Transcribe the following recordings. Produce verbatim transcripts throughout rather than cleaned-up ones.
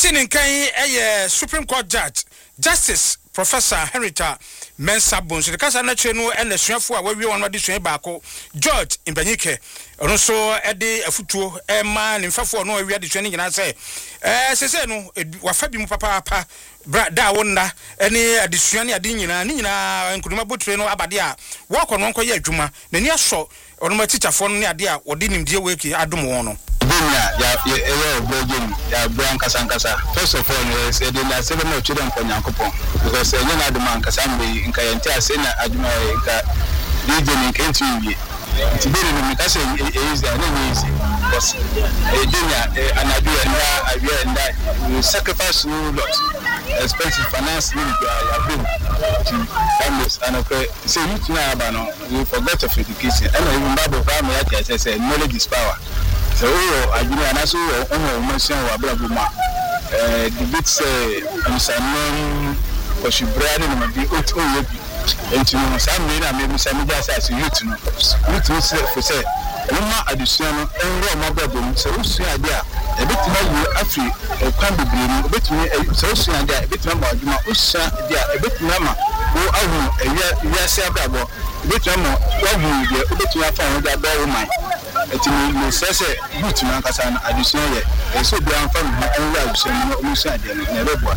Yetini nkan eye Supreme Court Judge Justice Professor Henrietta Mensah Bonsu. The kasa na twe no ene suafo a wawie won wadi sua baako George Mbanyike ono so ede afutuo e ma ne mfafo no awie ade sua nyina se eh sese no wafa bi mu papa papa bra da wonda ene adesua ne ade nyina ne nyina nkuduma botre no abade a wo kono nko ye adwuma nani aso ono ma teacherfo no ne ade a wode nimdie weki adom won no ya ya ya blogging ya brand kasa kasa. First of all, I said the seven more children for Yankopon because you know the man kasa mbe nka yente ase na adwuma nka region nka ntiwi tibere no meka say easy na easy because e denya anadu na awia nda you sacrifice no lot expensive finance need ya bring to families and okay say you na aba no you forget of education and even bible family ya say knowledge is power. So I do not so on mention wa brabuma eh debate say am sanon ko shibrani no bi ot o yebi enti no sam me na me sam ja say as youth no youth no say for say ma addition no enro ma brabum so usu ade a e betima yu afri e kwan bebre no betimi so usu ade a e betima ma adwuma usu ade a e betima ma wo ahu e wi ase abrabo e betima ma wo hu de e betima afa ho da do man etimi no sese boot na kasa na addition ye eso bi anfa no enwa addition no usu ade no na reboa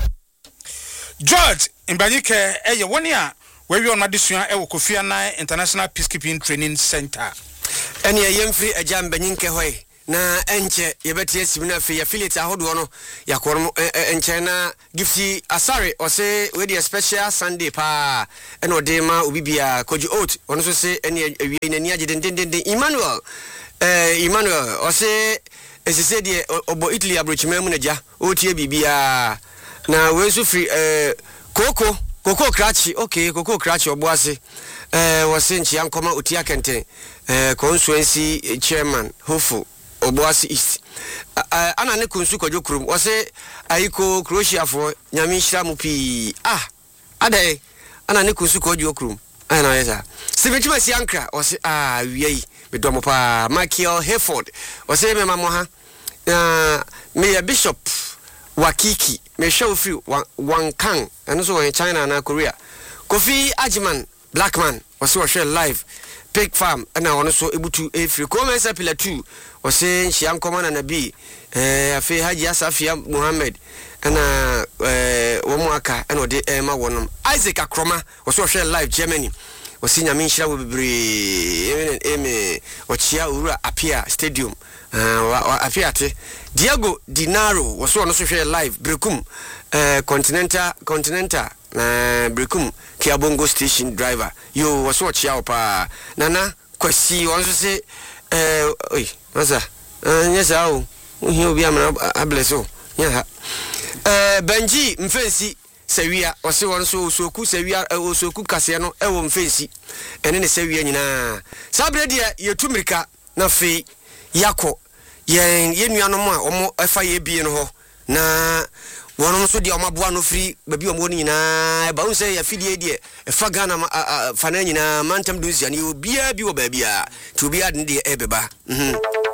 George Mbanyike eye woni a wawie on adesua e wo Kofi Annan International Peacekeeping Training Center ene yemfiri agya Mbanyike hoy na enche yebetie simina fe affiliate ahodo no yakoro enche na gifti asare o se we the special Sunday pa ene odema obibia Koji Oat ono so se ene awie nani agedendenden Emmanuel eh Emmanuel o se esese de obo Italy abrochimemu na ja o tie bibia na we so free eh Koko Koko Krachi okay Koko Krachi oboase eh wose nchi yankoma otia kenten eh constituency chairman hopeful oboase east ana ne kunsu Kojo Kurum wose ayiko Croatia for nyame hira mu pi ah adai ana ne kunsu Kojo Kurum ana yesa Steven Siankra wose ah wiei me domo pa Michael Hayford wose me mamo ha na me Bishop Wakiki me show free one kan and so in China na Korea Kofi Ajiman Blackman wose wo share live Pig Farm and I so able to a free comment pillar two was saying she am common and a B eh afi Haji Asafia Muhammad and uh Womaka and ode Emma wonum Isaac Akroma was so share live Germany was seen a minshira will be even eme ochia ura apia stadium uh afiate Diego Dinaro was so share live Brekum uh continental continental na Brekum Kiabongo station driver yo was watch out pa nana kwasi won so say eh oi masa yes awo hu obi amana ableso nya eh Benji Mfensi Sawia wose won so osoku Sawia osoku kase no e wo Mfensi ene ne Sawia nyina sabre de yetumirika na fe yako yen yenuanom a omo efa ye bie no ho na wonom so de omaboa no free babi omo ni nyina ba un say ya fidie de efa Ghana fa na nyina mantam dunsia ni obi a bi wo ba bia to obi ad ne de ebeba mhm